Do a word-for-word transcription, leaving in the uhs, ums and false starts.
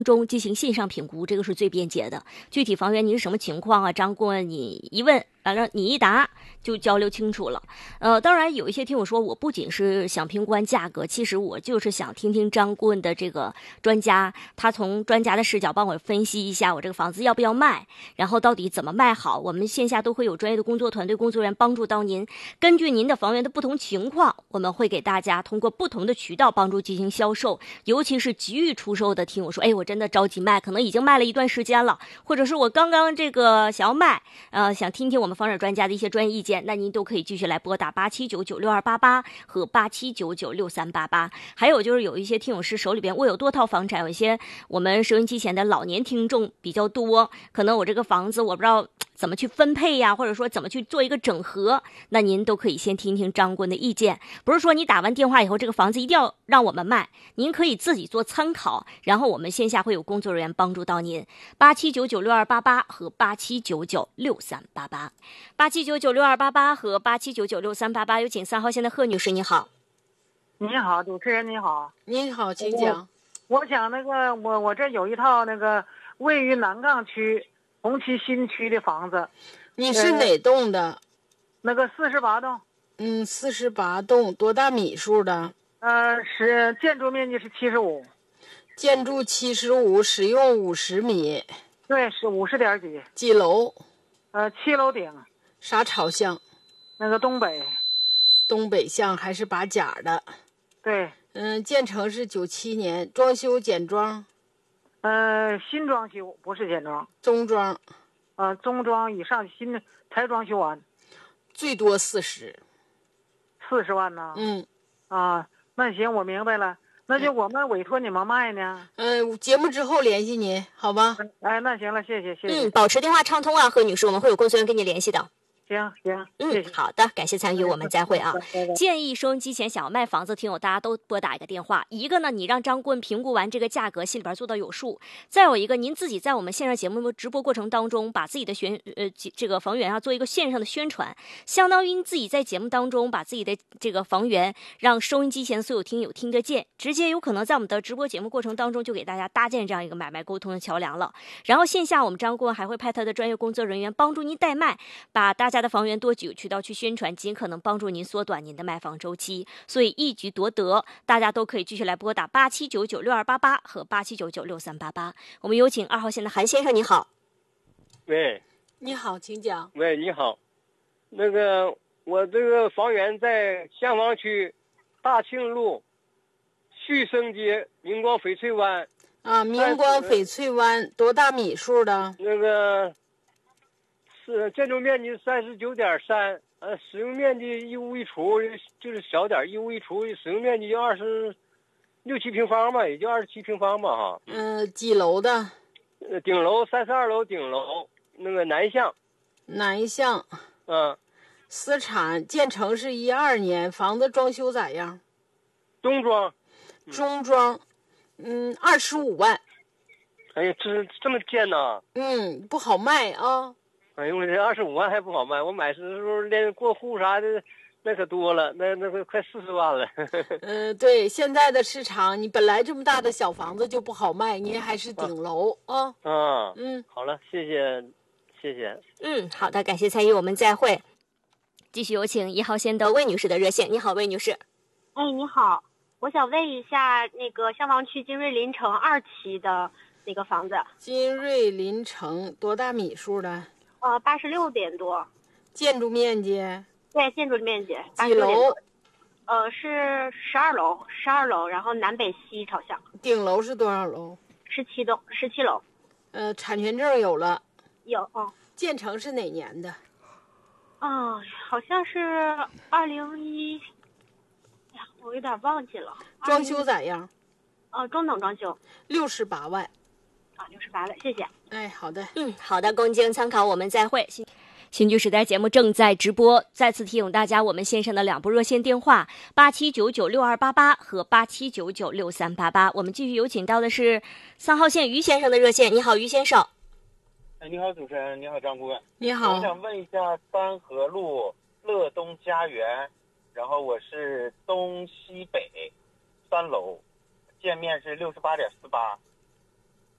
中进行线上评估，这个是最便捷的。具体房源您是什么情况啊？张顾问你一问，完了你一答就交流清楚了。呃，当然有一些听我说，我不仅是想评估完价格，其实我就是想听听张顾问的这个专家，他从专家的视角帮我分析一下我这个房子要不要卖，然后到底怎么卖好。我们线下都会有专业的工作团队工作人员帮助到您，根据您的房源的不同情况，我们会给大家通过不同的渠道帮助进行销售。尤其是急于出售的听我说，哎，我真的着急卖，可能已经卖了一段时间了，或者是我刚刚这个想要卖，呃，想听听我们房产专家的一些专业意见，那您都可以继续来拨打八七九九六二八八和八七九九六三八八。还有就是有一些听友是手里边握有多套房产，有一些我们收音机前的老年听众比较多，可能我这个房子我不知道怎么去分配呀，或者说怎么去做一个整合，那您都可以先听听张顾问的意见。不是说你打完电话以后这个房子一定要让我们卖，您可以自己做参考，然后我们线下会有工作人员帮助到您。八七九九六二八八和八七九九六三八八，八七九九六二八八和八七九九六三八八。有请三号线的贺女士，你好。 你好，主持人你好。 你好，请讲。 我, 我想那个我我这有一套那个位于南岗区红旗新区的房子。 你是哪栋的？ 呃、那个四十八栋。 嗯，四十八栋，多大米数的？ 呃，是建筑面积是七十五。 建筑七十五，使用五十米。 对，是五十点几。 几楼？ 呃，七楼顶。 啥朝向？ 那个东北。 东北向还是把甲的？ 对。 嗯，建成是九七年，装修简装。 呃，新装修，不是简装。 中装。 呃，中装以上新的才装修完。 最多四十。 四十万呢？ 嗯。 啊，那行，我明白了。那就我们委托你们卖呢。 嗯、呃，节目之后联系您，好吧？ 哎，那行了，谢谢，谢谢。 嗯，保持电话畅通啊，贺女士，我们会有工作人员跟你联系的。 行行， 嗯，好的，感谢参与，我们再会啊。建议收音机前想要卖房子听友，大家都拨打一个电话。一个呢，你让张顾问评估完这个价格，心里边做到有数；再有一个，您自己在我们线上节目直播过程当中，把自己的宣呃这个房源啊做一个线上的宣传，相当于您自己在节目当中把自己的这个房源让收音机前所有听友听得见，直接有可能在我们的直播节目过程当中就给大家搭建这样一个买卖沟通的桥梁了。然后线下我们张顾问还会派他的专业工作人员帮助您代卖，把大家的房源多举渠道去宣传，尽可能帮助您缩短您的卖房周期，所以一举夺得。大家都可以继续来拨打八七九九六二八八和八七九九六三八八。我们有请二号线的韩先生，你好。 喂， 你好，请讲。 喂，你好，那个我这个房源在香坊区大庆路旭升街明光翡翠湾。 啊，明光翡翠湾，多大米数的？ 那个是建筑面积三十九点三，呃，使用面积一屋一厨，就是小点，一屋一厨，使用面积就二十六七平方吧，也就二十七平方吧，哈。 嗯、呃，几楼的？ 呃，顶楼三十二楼顶楼，那个南向。 南向。 嗯。 私产，建成是一二年，房子装修咋样？ 中装。 中装。嗯，二十五万。 哎呀，这这么贱呐！ 嗯，不好卖啊。 哎呦，我这二十五万还不好卖，我买的时候连过户啥的，那可多了，那那个快四十万了。 嗯、呃，对，现在的市场，你本来这么大的小房子就不好卖，您还是顶楼啊。 啊， 嗯， 好了，谢谢，谢谢。 嗯，好的，感谢参与，我们再会。继续有请一号线的魏女士的热线。你好，魏女士。 哎，你好，我想问一下，那个香坊区金瑞林城二期的那个房子。 金瑞林城多大米数的？ 呃，八十六点多。 建筑面积？ 对，建筑面积。 几楼？ 呃，是十二楼，十二楼，然后南北西朝向。 顶楼是多少楼？ 十七栋，十七楼。 呃，产权证有了。 有，哦。 建成是哪年的？ 啊、哦，好像是二零一，呀，我有点忘记了。 装修咋样？ 呃，中等装修。 六十八万。 啊，六十八万，谢谢。 哎，好的。 嗯，好的，供经参考，我们再会。新居时代节目正在直播，再次提醒大家，我们线上的两部热线电话八七九九六二八八和八七九九六三八八。我们继续有请到的是三号线于先生的热线。你好，于先生。 哎，你好，主持人，你好，张顾问。 你好。 我想问一下，三河路乐东家园，然后我是东西北三楼，建面是六十八点四八。